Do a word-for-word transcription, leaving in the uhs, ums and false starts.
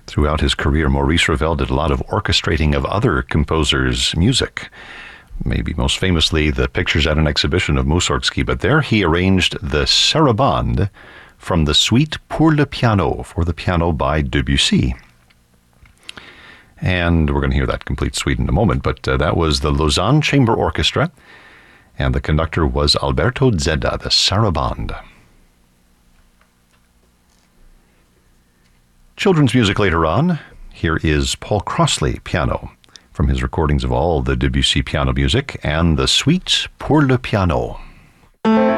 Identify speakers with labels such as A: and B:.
A: Throughout his career, Maurice Ravel did a lot of orchestrating of other composers' music. Maybe most famously, the pictures at an exhibition of Mussorgsky, but there he arranged the Sarabande from the suite Pour le Piano, for the piano by Debussy. And we're going to hear that complete suite in a moment, but uh, that was the Lausanne Chamber Orchestra, and the conductor was Alberto Zedda, the Sarabande. Children's music later on. Here is Paul Crossley, piano, from his recordings of all the Debussy piano music, and the suite Pour le Piano.